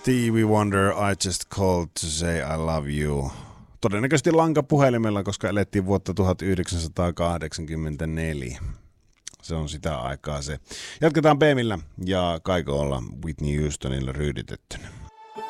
Stevie Wonder, I just called to say I love you. Todennäköisesti lankapuhelimella, koska elettiin vuotta 1984. Se on sitä aikaa se. Jatketaan Beemillä ja Kaikolla Whitney Houstonilla ryyditettynä.